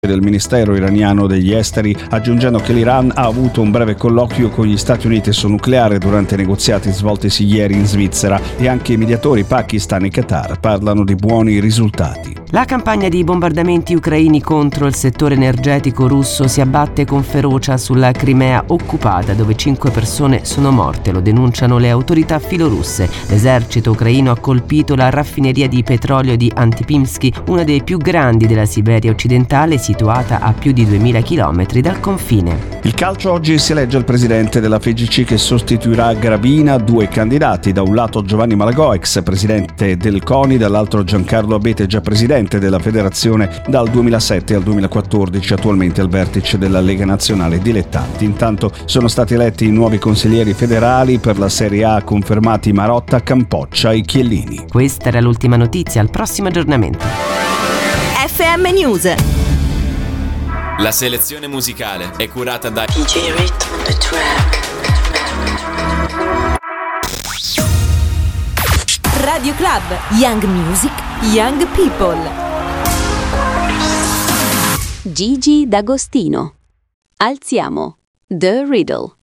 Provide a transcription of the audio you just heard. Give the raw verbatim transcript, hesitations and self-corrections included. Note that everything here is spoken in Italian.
del Ministero iraniano degli esteri, aggiungendo che l'Iran ha avuto un breve colloquio con gli Stati Uniti sul nucleare durante i negoziati svoltisi ieri in Svizzera, e anche i mediatori Pakistan e Qatar parlano di buoni risultati. La campagna di bombardamenti ucraini contro il settore energetico russo si abbatte con ferocia sulla Crimea occupata, dove cinque persone sono morte, lo denunciano le autorità filorusse. L'esercito ucraino ha colpito la raffineria di petrolio di Antipimsky, una dei più grandi della Siberia occidentale, situata a più di duemila chilometri dal confine. Il calcio: oggi si elegge il presidente della F I G C che sostituirà Gravina. Due candidati: da un lato Giovanni Malagò, ex presidente del CONI, dall'altro Giancarlo Abete, già presidente della federazione dal duemilasette al duemilaquattordici, attualmente al vertice della Lega Nazionale Dilettanti. Intanto sono stati eletti i nuovi consiglieri federali per la Serie A, confermati Marotta, Campoccia e Chiellini. Questa era l'ultima notizia, al prossimo aggiornamento. F M News. La selezione musicale è curata da D J Rhythm on the track. Radio Club, Young Music, Young People. Gigi D'Agostino. Alziamo The Riddle.